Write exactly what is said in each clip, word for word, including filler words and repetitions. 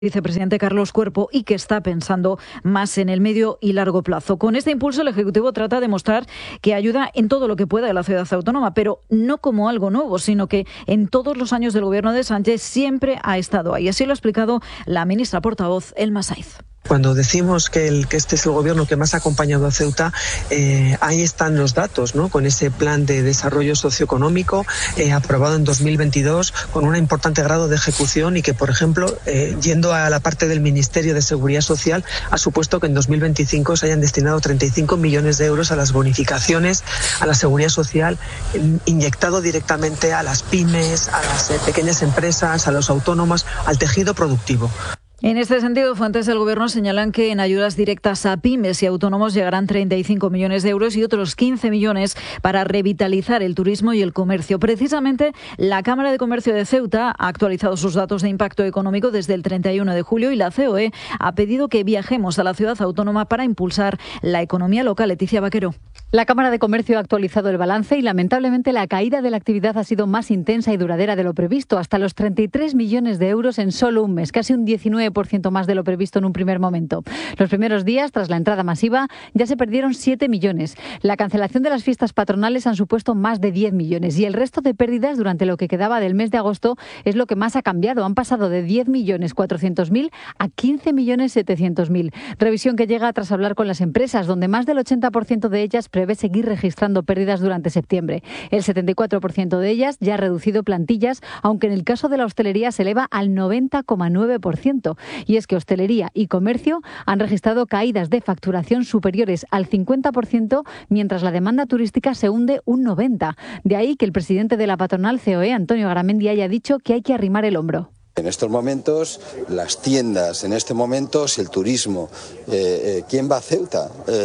Vicepresidente Carlos Cuerpo y que está pensando más en el medio y largo plazo. Con este impulso el Ejecutivo trata de mostrar que ayuda en todo lo que pueda a la ciudad autónoma, pero no como algo nuevo, sino que en todos los años del gobierno de Sánchez siempre ha estado ahí. Así lo ha explicado la ministra portavoz, Elma Saiz. Cuando decimos que, el, que este es el gobierno que más ha acompañado a Ceuta, eh, ahí están los datos, ¿no? Con ese plan de desarrollo socioeconómico eh, aprobado en dos mil veintidós con un importante grado de ejecución y que, por ejemplo, eh, yendo a la parte del Ministerio de Seguridad Social, ha supuesto que en dos mil veinticinco se hayan destinado treinta y cinco millones de euros a las bonificaciones, a la seguridad social, inyectado directamente a las pymes, a las eh, pequeñas empresas, a los autónomos, al tejido productivo. En este sentido, fuentes del Gobierno señalan que en ayudas directas a pymes y autónomos llegarán treinta y cinco millones de euros y otros quince millones para revitalizar el turismo y el comercio. Precisamente, la Cámara de Comercio de Ceuta ha actualizado sus datos de impacto económico desde el treinta y uno de julio y la C O E ha pedido que viajemos a la ciudad autónoma para impulsar la economía local. Leticia Vaquero. La Cámara de Comercio ha actualizado el balance y lamentablemente la caída de la actividad ha sido más intensa y duradera de lo previsto, hasta los treinta y tres millones de euros en solo un mes, casi un diecinueve por ciento más de lo previsto en un primer momento. Los primeros días, tras la entrada masiva, ya se perdieron siete millones. La cancelación de las fiestas patronales han supuesto más de diez millones y el resto de pérdidas durante lo que quedaba del mes de agosto es lo que más ha cambiado. Han pasado de diez millones cuatrocientos mil a quince millones setecientos mil. Revisión que llega tras hablar con las empresas, donde más del ochenta por ciento de ellas prevé seguir registrando pérdidas durante septiembre. El setenta y cuatro por ciento de ellas ya ha reducido plantillas, aunque en el caso de la hostelería se eleva al noventa coma nueve por ciento. Y es que hostelería y comercio han registrado caídas de facturación superiores al cincuenta por ciento, mientras la demanda turística se hunde un noventa por ciento. De ahí que el presidente de la patronal C O E, Antonio Garamendi, haya dicho que hay que arrimar el hombro. En estos momentos, las tiendas, en este momento, el turismo. Eh, eh, ¿Quién va a Ceuta?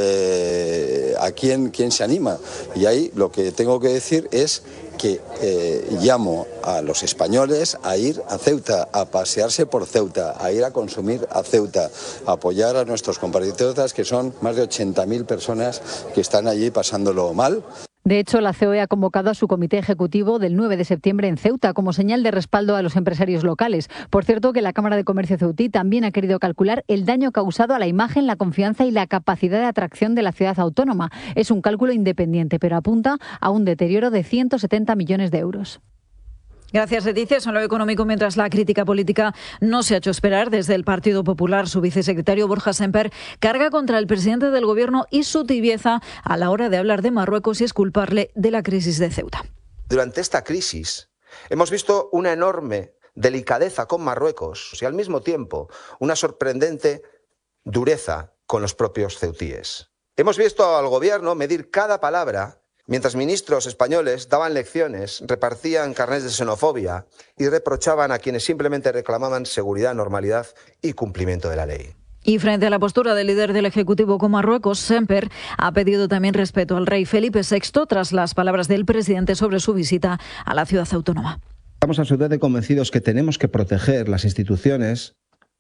Eh, ¿A quién, quién se anima? Y ahí lo que tengo que decir es que eh, llamo a los españoles a ir a Ceuta, a pasearse por Ceuta, a ir a consumir a Ceuta, a apoyar a nuestros compatriotas, que son más de ochenta mil personas que están allí pasándolo mal. De hecho, la C O E ha convocado a su comité ejecutivo del nueve de septiembre en Ceuta como señal de respaldo a los empresarios locales. Por cierto, que la Cámara de Comercio ceutí también ha querido calcular el daño causado a la imagen, la confianza y la capacidad de atracción de la ciudad autónoma. Es un cálculo independiente, pero apunta a un deterioro de ciento setenta millones de euros. Gracias, Leticia. Eso en lo económico, mientras la crítica política no se ha hecho esperar. Desde el Partido Popular, su vicesecretario Borja Semper carga contra el presidente del Gobierno y su tibieza a la hora de hablar de Marruecos y exculparle de la crisis de Ceuta. Durante esta crisis hemos visto una enorme delicadeza con Marruecos y al mismo tiempo una sorprendente dureza con los propios ceutíes. Hemos visto al Gobierno medir cada palabra mientras ministros españoles daban lecciones, repartían carnets de xenofobia y reprochaban a quienes simplemente reclamaban seguridad, normalidad y cumplimiento de la ley. Y frente a la postura del líder del Ejecutivo con Marruecos, Semper ha pedido también respeto al rey Felipe sexto tras las palabras del presidente sobre su visita a la ciudad autónoma. Estamos absolutamente convencidos que tenemos que proteger las instituciones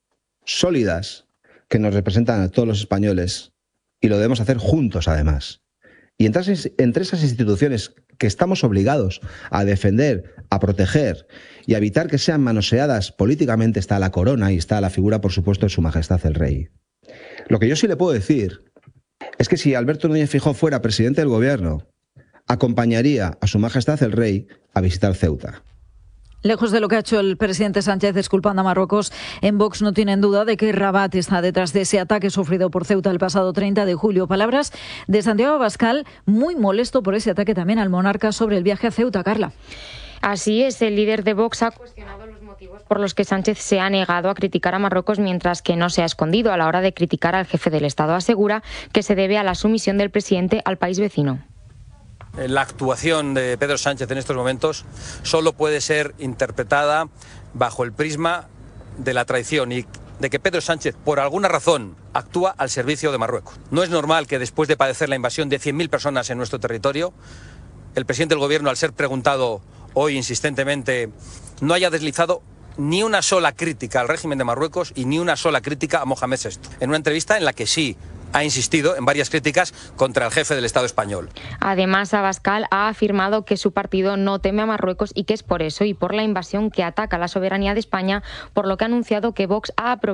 sólidas que nos representan a todos los españoles y lo debemos hacer juntos, además. Y entre esas, entre esas instituciones que estamos obligados a defender, a proteger y a evitar que sean manoseadas políticamente está la corona y está la figura, por supuesto, de Su Majestad el Rey. Lo que yo sí le puedo decir es que si Alberto Núñez Feijóo fuera presidente del Gobierno, acompañaría a Su Majestad el Rey a visitar Ceuta. Lejos de lo que ha hecho el presidente Sánchez exculpando a Marruecos, en Vox no tienen duda de que Rabat está detrás de ese ataque sufrido por Ceuta el pasado treinta de julio. Palabras de Santiago Abascal, muy molesto por ese ataque también al monarca sobre el viaje a Ceuta. Carla. Así es, el líder de Vox ha cuestionado los motivos por los que Sánchez se ha negado a criticar a Marruecos, mientras que no se ha escondido a la hora de criticar al jefe del Estado. Asegura que se debe a la sumisión del presidente al país vecino. La actuación de Pedro Sánchez en estos momentos solo puede ser interpretada bajo el prisma de la traición y de que Pedro Sánchez, por alguna razón, actúa al servicio de Marruecos. No es normal que después de padecer la invasión de cien mil personas en nuestro territorio, el presidente del Gobierno, al ser preguntado hoy insistentemente, no haya deslizado ni una sola crítica al régimen de Marruecos y ni una sola crítica a Mohamed sexto. En una entrevista en la que sí ha insistido en varias críticas contra el jefe del Estado español. Además, Abascal ha afirmado que su partido no teme a Marruecos y que es por eso y por la invasión que ataca la soberanía de España, por lo que ha anunciado que Vox ha aprobado